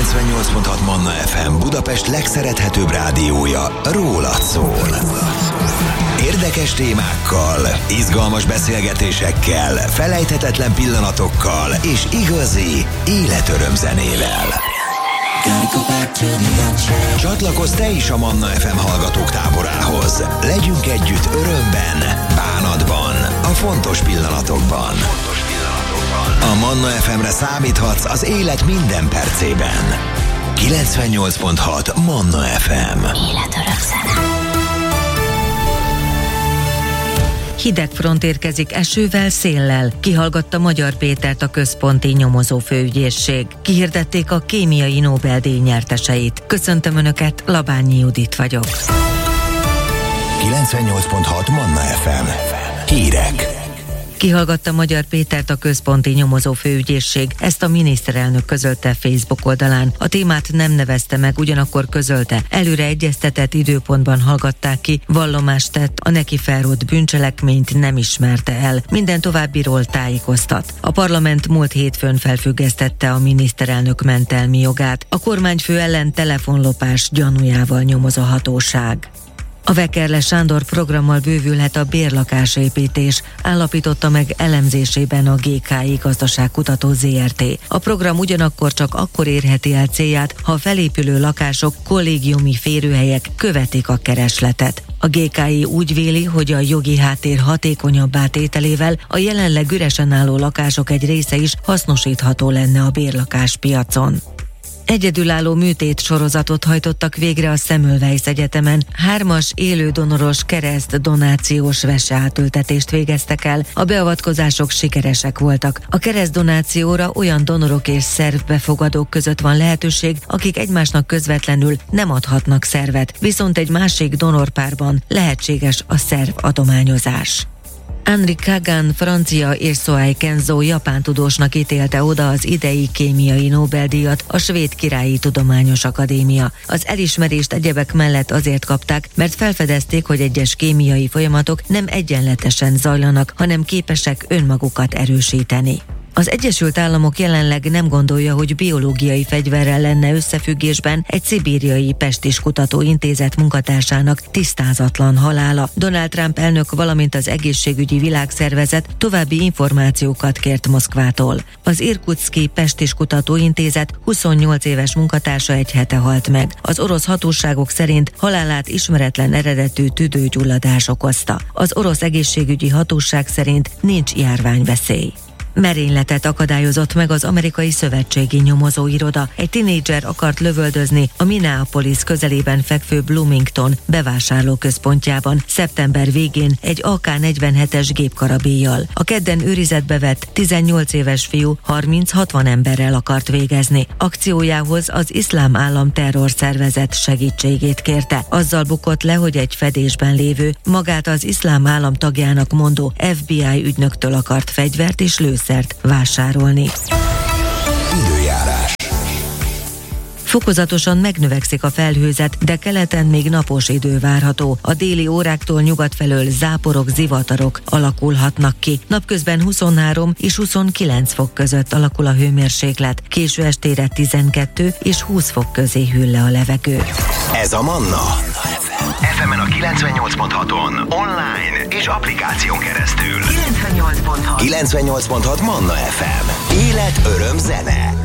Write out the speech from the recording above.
98.6 Manna FM Budapest legszerethetőbb rádiója rólad szól. Érdekes témákkal, izgalmas beszélgetésekkel, felejthetetlen pillanatokkal és igazi életörömzenével. Csatlakozz te is a Manna FM hallgatók táborához. Legyünk együtt örömben, bánatban, a fontos pillanatokban. A Manna FM-re számíthatsz az élet minden percében. 98.6 Manna FM. Életörömzene. Hideg front érkezik esővel, széllel. Kihallgatta Magyar Pétert a központi nyomozófőügyészség. Kihirdették a kémiai Nobel-díj nyerteseit. Köszöntöm Önöket, Labányi Judit vagyok. 98.6 Manna FM. Hírek. Kihallgatta Magyar Pétert a központi nyomozófőügyészség, ezt a miniszterelnök közölte Facebook oldalán. A témát nem nevezte meg, ugyanakkor közölte. Előre egyeztetett időpontban hallgatták ki, vallomást tett, a neki felrótt bűncselekményt nem ismerte el. Minden továbbiról tájékoztat. A parlament múlt hétfőn felfüggesztette a miniszterelnök mentelmi jogát. A kormányfő ellen telefonlopás gyanújával nyomoz a hatóság. A Vekerle Sándor programmal bővülhet a bérlakásépítés, állapította meg elemzésében a GKI Gazdaságkutató ZRT. A program ugyanakkor csak akkor érheti el célját, ha a felépülő lakások, kollégiumi férőhelyek követik a keresletet. A GKI úgy véli, hogy a jogi háttér hatékonyabbá tételével a jelenleg üresen álló lakások egy része is hasznosítható lenne a bérlakáspiacon. Egyedülálló műtét sorozatot hajtottak végre a Semmelweis Egyetemen. 3-as élődonoros keresztdonációs veseátültetést végeztek el. A beavatkozások sikeresek voltak. A keresztdonációra olyan donorok és szervbefogadók között van lehetőség, akik egymásnak közvetlenül nem adhatnak szervet, viszont egy másik donorpárban lehetséges a szervadományozás. Henri Kagan francia és Sohei Kenzo japán tudósnak ítélte oda az idei kémiai Nobel-díjat a Svéd Királyi Tudományos Akadémia. Az elismerést egyebek mellett azért kapták, mert felfedezték, hogy egyes kémiai folyamatok nem egyenletesen zajlanak, hanem képesek önmagukat erősíteni. Az Egyesült Államok jelenleg nem gondolja, hogy biológiai fegyverrel lenne összefüggésben egy szibériai pestis kutatóintézet munkatársának tisztázatlan halála. Donald Trump elnök, valamint az Egészségügyi Világszervezet további információkat kért Moszkvától. Az Irkutszki pestis kutatóintézet 28 éves munkatársa egy hete halt meg. Az orosz hatóságok szerint halálát ismeretlen eredetű tüdőgyulladás okozta. Az orosz egészségügyi hatóság szerint nincs járványveszély. Merényletet akadályozott meg az amerikai szövetségi nyomozóiroda. Egy tinédzser akart lövöldözni a Minneapolis közelében fekvő Bloomington bevásárlóközpontjában szeptember végén egy AK-47-es gépkarabélyjal. A kedden őrizetbe vett 18 éves fiú 30-60 emberrel akart végezni. Akciójához az Iszlám Állam terrorszervezet segítségét kérte. Azzal bukott le, hogy egy fedésben lévő, magát az Iszlám Állam tagjának mondó FBI ügynöktől akart fegyvert és lőszert vásárolni. Időjárás. Fokozatosan megnövekszik a felhőzet, de keleten még napos idő várható. A déli óráktól nyugat felől záporok, zivatarok alakulhatnak ki. Napközben 23 és 29 fok között alakul a hőmérséklet. Késő estére 12 és 20 fok közé hűl le a levegő. Ez a Manna FM-en a 98.6-on, online és applikáción keresztül. 98.6 98.6 Manna FM. Élet, öröm, zene.